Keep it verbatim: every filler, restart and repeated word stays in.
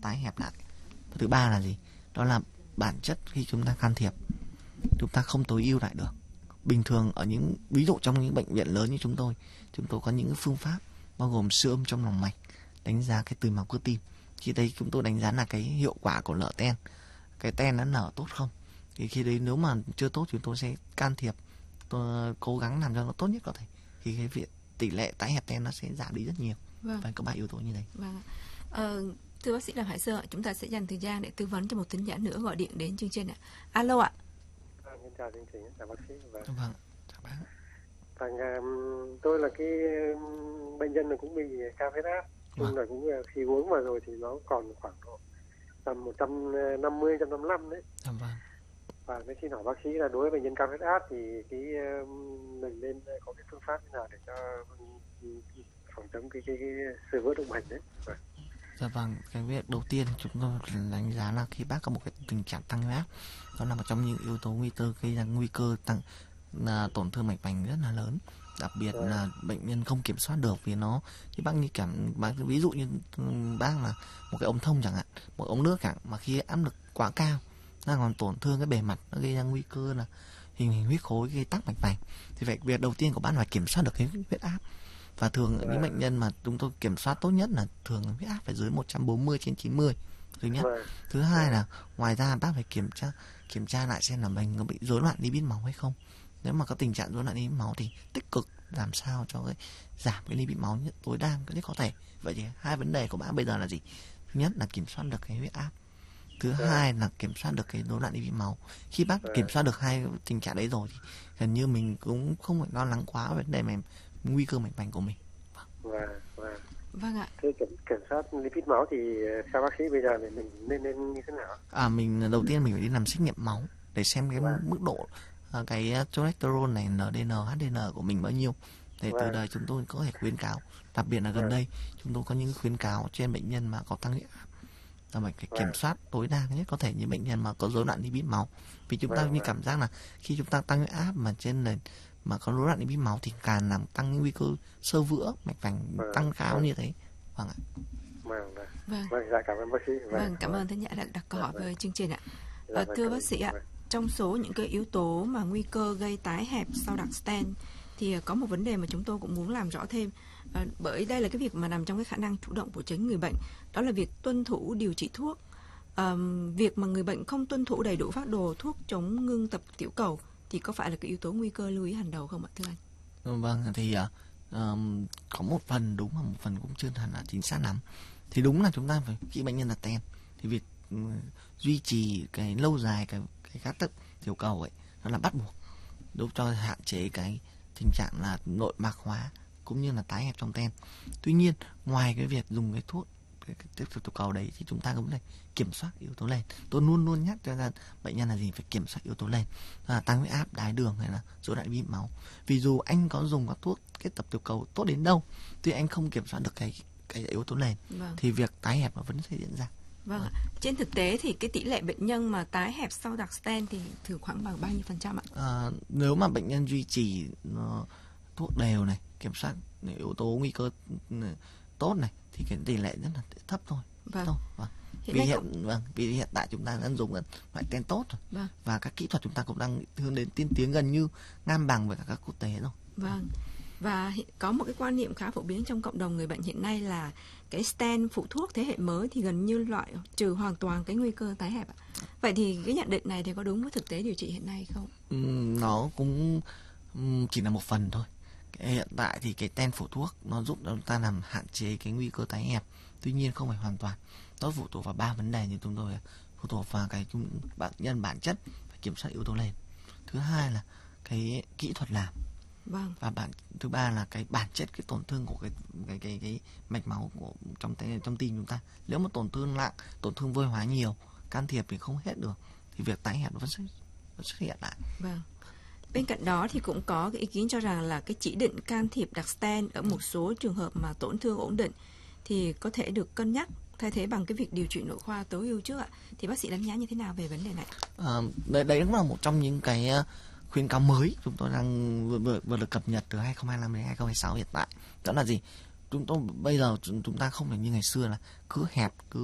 tái hẹp lại. Và thứ ba là gì? Đó là bản chất khi chúng ta can thiệp, chúng ta không tối ưu lại được. Bình thường ở những ví dụ trong những bệnh viện lớn như chúng tôi, chúng tôi có những phương pháp bao gồm siêu âm trong lòng mạch, đánh giá cái từ máu cơ tim. Khi đấy chúng tôi đánh giá là cái hiệu quả của nở ten, cái ten nó nở tốt không. Thì khi đấy nếu mà chưa tốt chúng tôi sẽ can thiệp, tôi cố gắng làm cho nó tốt nhất có thể. Thì cái việc tỷ lệ tái hẹp ten nó sẽ giảm đi rất nhiều. Vâng. Và có ba yếu tố như thế. Vâng. Ờ, thưa bác sĩ Đàm Hải Sơn, chúng ta sẽ dành thời gian để tư vấn cho một thính giả nữa gọi điện đến chương trình ạ. Alo ạ. À, xin chào chương trình, chào bác sĩ. Vâng, vâng chào bác. Vâng, um, tôi là cái um, bệnh nhân là cũng bị cao huyết áp, nhưng Vâng. là cũng uh, khi uống vào rồi thì nó còn khoảng độ tầm một trăm năm mươi, một trăm năm mươi lăm đấy. Dạ vâng. Và mới xin hỏi bác sĩ là đối với bệnh nhân cao huyết áp thì cái um, mình nên có cái phương pháp như nào để cho um, phòng chống cái cái, cái sự vỡ động mạch đấy. Vâng. Dạ vâng, cái việc đầu tiên chúng tôi đánh giá là khi bác có một cái tình trạng tăng huyết áp, đó là một trong những yếu tố nguy cơ gây ra nguy cơ tăng là tổn thương mạch vành rất là lớn, đặc biệt là bệnh nhân không kiểm soát được vì nó thì bác như cảm bác ví dụ như bác là một cái ống thông chẳng hạn, một ống nước chẳng, mà khi áp lực quá cao nó còn tổn thương cái bề mặt, nó gây ra nguy cơ là hình hình huyết khối, gây tắc mạch vành. Thì vậy việc đầu tiên của bác là kiểm soát được cái huyết áp. Và thường những bệnh nhân mà chúng tôi kiểm soát tốt nhất là thường huyết áp phải dưới một trăm bốn mươi trên chín mươi. Thứ nhất. Thứ hai là ngoài ra bác phải kiểm tra kiểm tra lại xem là mình có bị rối loạn lipid máu hay không. Nếu mà có tình trạng rối loạn lipid máu thì tích cực làm sao cho cái giảm cái lipid máu nhất tối đa nhất có thể. Vậy thì hai vấn đề của bác bây giờ là gì? Thứ nhất là kiểm soát được cái huyết áp. Thứ hai là kiểm soát được cái rối loạn lipid máu. Khi bác kiểm soát được hai tình trạng đấy rồi thì gần như mình cũng không phải lo lắng quá về vấn đề mà nguy cơ mạch vành của mình. Vâng, vâng. Vâng ạ. Thế kiểm, kiểm soát lipid máu thì theo bác sĩ bây giờ thì mình nên nên như thế nào? À, mình đầu tiên mình phải đi làm xét nghiệm máu để xem cái Vâng. mức độ cái cholesterol này, en đê en, hát đê en của mình bao nhiêu. Để Vâng. từ đây chúng tôi có thể khuyến cáo, đặc biệt là gần Vâng. đây chúng tôi có những khuyến cáo trên bệnh nhân mà có tăng huyết áp là mình phải kiểm Vâng. soát tối đa nhất có thể những bệnh nhân mà có rối loạn lipid máu. Vì chúng ta Vâng, như vâng. cảm giác là khi chúng ta tăng huyết áp mà trên nền mà có rối loạn lipid máu thì càng làm tăng những nguy cơ xơ vữa mạch vành Vâng. tăng cao Vâng. như thế. Vâng ạ. Vâng, vâng. Vâng. Vâng, dạ cảm ơn bác sĩ. Vâng, cảm ơn thính giả đã đặt câu hỏi Vâng. với chương trình ạ. Dạ, Ờ, vâng, thưa cảm bác ơn. sĩ ạ, Vâng. trong số những cái yếu tố mà nguy cơ gây tái hẹp sau đặt stent thì có một vấn đề mà chúng tôi cũng muốn làm rõ thêm. À, bởi đây là cái việc mà nằm trong cái khả năng chủ động của chính người bệnh, đó là việc tuân thủ điều trị thuốc. À, việc mà người bệnh không tuân thủ đầy đủ phác đồ thuốc chống ngưng tập tiểu cầu thì có phải là cái yếu tố nguy cơ lưu ý hàng đầu không ạ thưa anh? Vâng, thì uh, um, có một phần đúng mà một phần cũng chưa hẳn là chính xác lắm. Thì đúng là chúng ta phải khi bệnh nhân là ten thì việc uh, duy trì cái lâu dài cái cái cắt tức tiểu cầu ấy nó là bắt buộc, giúp cho hạn chế cái tình trạng là nội mạc hóa cũng như là tái hẹp trong ten. Tuy nhiên ngoài cái việc dùng cái thuốc cái, cái tiếp tục tiểu cầu đấy thì chúng ta cũng phải kiểm soát yếu tố lên. Tôi luôn luôn nhắc cho bệnh nhân là gì, phải kiểm soát yếu tố lên, là tăng huyết áp, đái đường hay là rối loạn lipid máu. Vì dù anh có dùng các thuốc kết tập tiểu cầu tốt đến đâu thì anh không kiểm soát được cái cái yếu tố lên, Vâng. thì việc tái hẹp nó vẫn sẽ diễn ra. Vâng ạ. Trên thực tế thì cái tỷ lệ bệnh nhân mà tái hẹp sau đặt stent thì thường khoảng bằng bao nhiêu phần trăm ạ? À, nếu mà bệnh nhân duy trì uh, thuốc đều này, kiểm soát yếu tố nguy cơ uh, tốt này thì cái tỷ lệ rất là thấp thôi. Vâng. Thôi, vâng. Hiện Vì nay hiện cũng... vâng, vì hiện tại chúng ta đang dùng loại ten tốt rồi. Vâng. Và các kỹ thuật chúng ta cũng đang hướng đến tiên tiến gần như ngang bằng với cả các quốc tế rồi. Vâng. Và có một cái quan niệm khá phổ biến trong cộng đồng người bệnh hiện nay là cái stent phụ thuốc thế hệ mới thì gần như loại trừ hoàn toàn cái nguy cơ tái hẹp ạ. Vậy thì cái nhận định này thì có đúng với thực tế điều trị hiện nay không? Uhm, nó cũng um, chỉ là một phần thôi. Cái hiện tại thì cái ten phụ thuốc nó giúp chúng ta làm hạn chế cái nguy cơ tái hẹp. Tuy nhiên không phải hoàn toàn. Nó phụ thuộc vào ba vấn đề như chúng tôi phụ thuộc vào cái bệnh nhân bản chất phải kiểm soát yếu tố lên. Thứ hai là cái kỹ thuật làm. Vâng. Và bản thứ ba là cái bản chất cái tổn thương của cái cái cái cái mạch máu của trong trong tim chúng ta. Nếu mà tổn thương nặng, tổn thương vôi hóa nhiều, can thiệp thì không hết được thì việc tái hẹp nó vẫn sẽ vẫn xuất hiện lại. Vâng. Bên cạnh đó thì cũng có cái ý kiến cho rằng là cái chỉ định can thiệp đặt stent ở một số trường hợp mà tổn thương ổn định thì có thể được cân nhắc thay thế bằng cái việc điều trị nội khoa tối ưu trước ạ. Thì bác sĩ đánh giá như thế nào về vấn đề này? À, đấy, đấy cũng là một trong những cái khuyến cáo mới chúng tôi đang vừa, vừa, vừa được cập nhật từ hai không hai lăm đến hai không hai sáu hiện tại. Đó là gì? Chúng tôi bây giờ chúng ta không phải như ngày xưa là cứ hẹp cứ